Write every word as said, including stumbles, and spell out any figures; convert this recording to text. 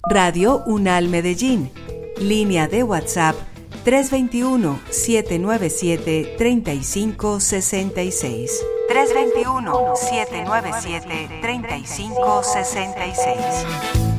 Radio UNAL Medellín. Línea de WhatsApp tres dos uno, siete nueve siete, tres cinco seis seis. tres dos uno, siete nueve siete, tres cinco seis seis.